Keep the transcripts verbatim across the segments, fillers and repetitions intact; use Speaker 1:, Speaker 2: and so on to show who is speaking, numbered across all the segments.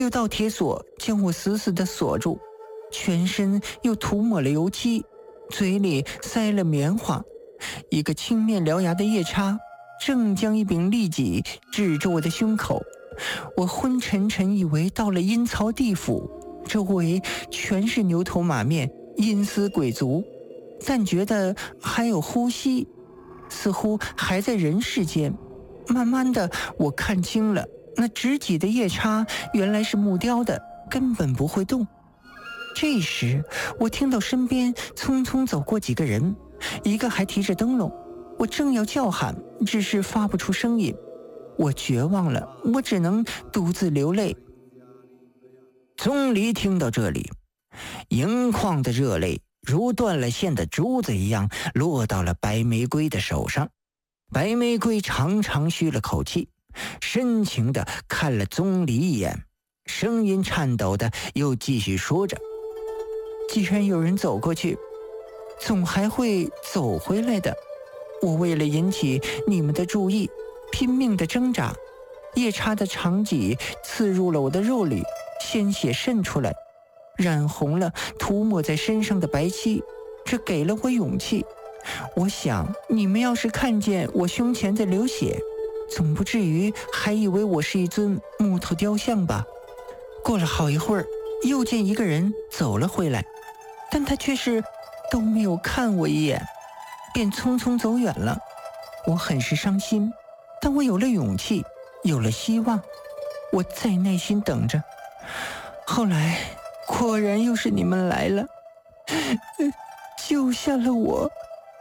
Speaker 1: 有道铁锁将我死死地锁住，全身又涂抹了油漆，嘴里塞了棉花。一个青面獠牙的夜叉正将一柄利戟指着我的胸口。我昏沉沉以为到了阴曹地府，周围全是牛头马面、阴司鬼卒，但觉得还有呼吸，似乎还在人世间。慢慢的，我看清了，那执戟的夜叉原来是木雕的，根本不会动。这时，我听到身边匆匆走过几个人，一个还提着灯笼。我正要叫喊，只是发不出声音。我绝望了，我只能独自流泪。钟离听到这里，盈眶的热泪如断了线的珠子一样落到了白玫瑰的手上。白玫瑰长长吁了口气，深情地看了钟离一眼，声音颤抖的又继续说着：既然有人走过去，总还会走回来的。我为了引起你们的注意，拼命地挣扎，夜叉的长戟刺入了我的肉里，鲜血渗出来，染红了涂抹在身上的白漆，这给了我勇气。我想你们要是看见我胸前在流血，总不至于还以为我是一尊木头雕像吧。过了好一会儿，又见一个人走了回来，但他却是都没有看我一眼，便匆匆走远了。我很是伤心，但我有了勇气，有了希望。我再耐心等着，后来果然又是你们来了，救下了我。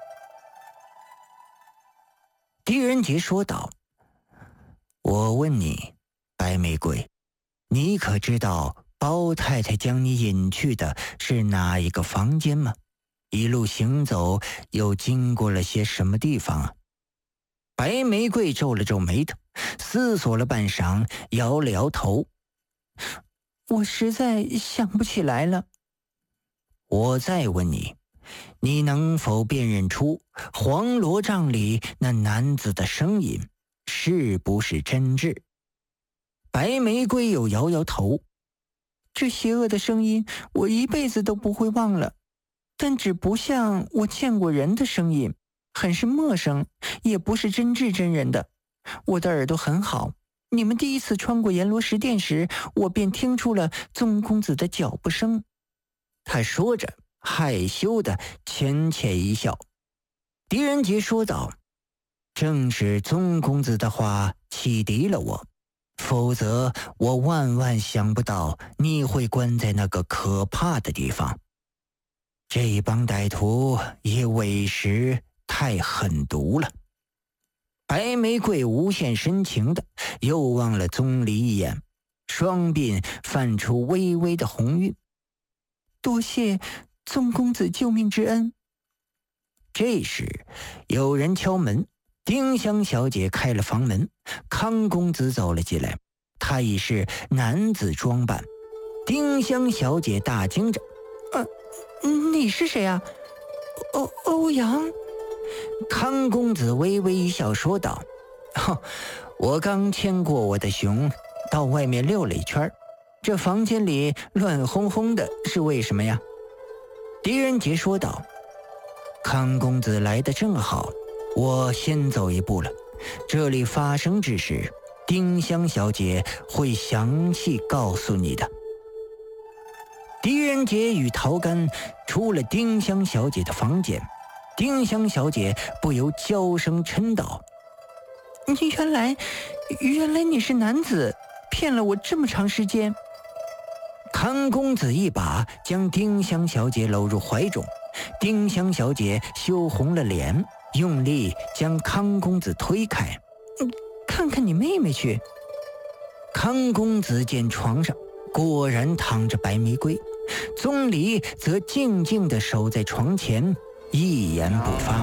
Speaker 1: 狄仁杰说道：我问你，白玫瑰，你可知道包太太将你引去的是哪一个房间吗？一路行走又经过了些什么地方啊？白玫瑰皱了皱眉头，思索了半晌，摇了摇头：我实在想不起来了。我再问你，你能否辨认出黄罗帐里那男子的声音是不是真挚？白玫瑰又摇摇头：这邪恶的声音我一辈子都不会忘了，但只不像我见过人的声音，很是陌生，也不是真挚真人的。我的耳朵很好，你们第一次穿过阎罗石殿时，我便听出了宗公子的脚步声。他说着害羞的浅浅一笑。狄仁杰说道：正是宗公子的话启迪了我，否则我万万想不到你会关在那个可怕的地方。这帮歹徒也委实太狠毒了。白玫瑰无限深情的又望了钟离一眼，双鬓泛出微微的红晕。多谢宗公子救命之恩。这时有人敲门，丁香小姐开了房门，康公子走了进来，他已是男子装扮。丁香小姐大惊着：呃，你是谁啊？欧欧阳。康公子微微一笑说道：哦，我刚牵过我的熊到外面溜了一圈，这房间里乱哄哄的，是为什么呀？狄仁杰说道：康公子来得正好，我先走一步了。这里发生之事，丁香小姐会详细告诉你的。狄仁杰与陶干出了丁香小姐的房间，丁香小姐不由娇声嗔道：原来原来你是男子，骗了我这么长时间。康公子一把将丁香小姐搂入怀中，丁香小姐羞红了脸，用力将康公子推开：看看你妹妹去。康公子见床上果然躺着白玫瑰，钟离则静静地守在床前，一言不发。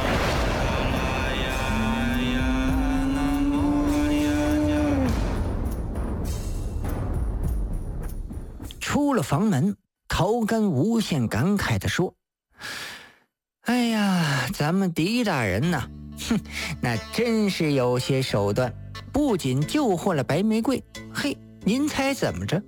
Speaker 1: 出了房门，陶干无限感慨地说：哎呀，咱们狄大人呐，哼，那真是有些手段，不仅救活了白玫瑰，嘿， 您猜怎么着？